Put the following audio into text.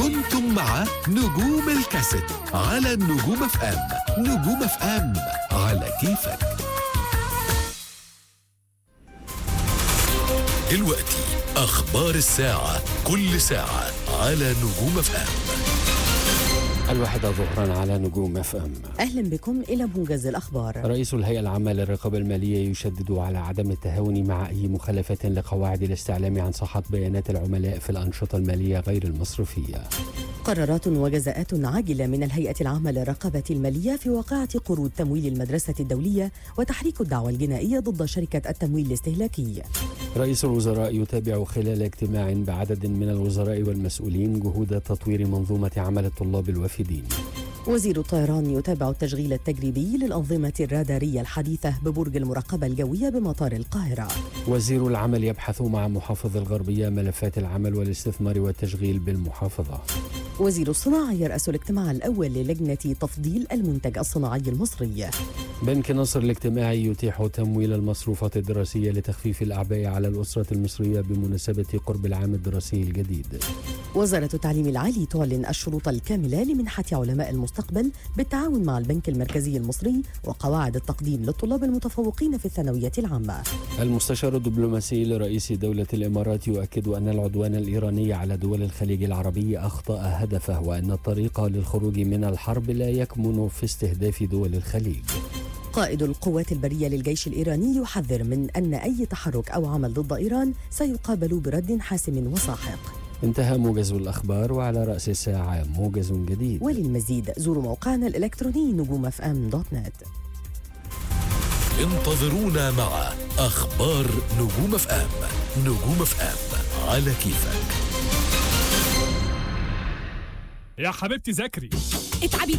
كنتم مع نجوم الكاسيت على النجوم اف ام. نجوم اف ام على كيفك. دلوقتي أخبار الساعة، كل ساعة على نجوم اف ام. 1 ظهرا على نجوم اف ام. أهلا بكم إلى موجز الأخبار. رئيس الهيئة العامة للرقابة المالية يشدد على عدم التهاون مع أي مخالفة لقواعد الاستعلام عن صحة بيانات العملاء في الأنشطة المالية غير المصرفية. قرارات وجزاءات عاجلة من الهيئة العامة للرقابة المالية في واقعة قروض تمويل المدرسة الدولية وتحريك الدعوى الجنائية ضد شركة التمويل الاستهلاكي. رئيس الوزراء يتابع خلال اجتماع بعدد من الوزراء والمسؤولين جهود تطوير منظومة عمل الطلاب الوافدين. وزير الطيران يتابع التشغيل التجريبي للأنظمة الرادارية الحديثة ببرج المراقبة الجوية بمطار القاهرة. وزير العمل يبحث مع محافظ الغربية ملفات العمل والاستثمار والتشغيل بالمحافظة. وزير الصناعة يرأس الاجتماع الأول للجنة تفضيل المنتج الصناعي المصري. بنك نصر الاجتماعي يتيح تمويل المصروفات الدراسية لتخفيف الأعباء على الأسرة المصرية بمناسبة قرب العام الدراسي الجديد. وزارة التعليم العالي تعلن الشروط الكاملة لمنحة علماء المستقبل بالتعاون مع البنك المركزي المصري وقواعد التقديم للطلاب المتفوقين في الثانوية العامة. المستشار الدبلوماسي لرئيس دولة الإمارات يؤكد أن العدوان الإيراني على دول الخليج العربي أخطأ هدفه، وأن الطريق للخروج من الحرب لا يكمن في استهداف دول الخليج. قائد القوات البرية للجيش الإيراني يحذر من أن أي تحرك أو عمل ضد إيران سيقابل برد حاسم وساحق. انتهى موجز الأخبار، وعلى رأس الساعة موجز جديد. وللمزيد زوروا موقعنا الإلكتروني نجومfm.net. انتظرونا مع أخبار نجوم اف ام. نجوم اف ام على كيفك. يا حبيبتي ذاكري. اتعبي